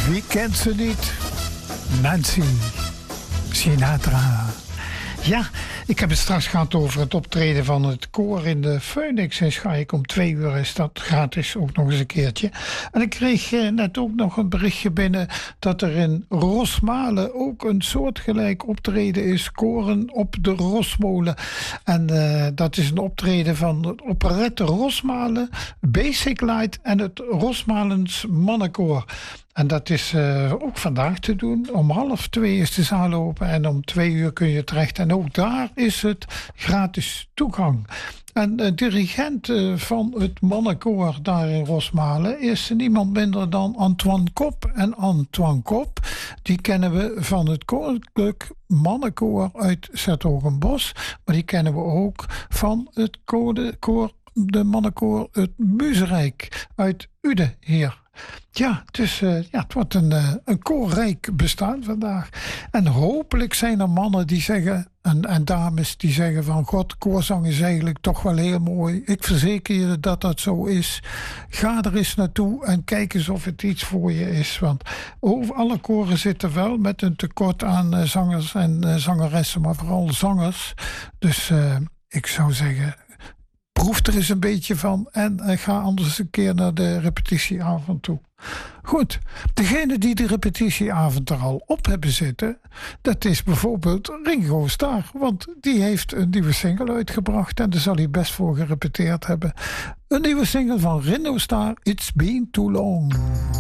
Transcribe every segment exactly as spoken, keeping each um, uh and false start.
Wie kent ze niet? Nancy Sinatra. Ja, ik heb het straks gehad over het optreden van het koor in de Phoenix in Schaik. Om twee uur is dat gratis ook nog eens een keertje. En ik kreeg eh, net ook nog een berichtje binnen dat er in Rosmalen ook een soortgelijk optreden is. Koren op de Rosmolen. En uh, dat is een optreden van het operette Rosmalen, Basic Light en het Rosmalens Mannenkoor. En dat is uh, ook vandaag te doen. Om half twee is de zaal open en om twee uur kun je terecht. En ook daar is het gratis toegang. En de dirigent uh, van het mannenkoor daar in Rosmalen is niemand minder dan Antoine Kop. En Antoine Kop, die kennen we van het Koninklijk Mannenkoor uit 's-Hertogenbosch. Maar die kennen we ook van het koor, de mannenkoor het Muzenrijk uit Uden hier. Ja, dus uh, ja, het wordt een, uh, een koorrijk bestaan vandaag. En hopelijk zijn er mannen die zeggen, en, en dames die zeggen van, god, koorzang is eigenlijk toch wel heel mooi. Ik verzeker je dat dat zo is. Ga er eens naartoe en kijk eens of het iets voor je is. Want over alle koren zitten wel met een tekort aan uh, zangers en uh, zangeressen, maar vooral zangers. Dus uh, ik zou zeggen, proef er eens een beetje van en uh, ga anders een keer naar de repetitieavond toe. Goed, degene die de repetitieavond er al op hebben zitten, dat is bijvoorbeeld Ringo Starr, want die heeft een nieuwe single uitgebracht en daar zal hij best voor gerepeteerd hebben. Een nieuwe single van Ringo Starr, It's Been Too Long.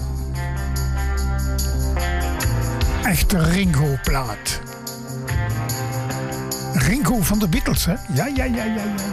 Echte Ringo-plaat. Ringo van de Beatles, hè? Ja, ja, ja, ja, ja.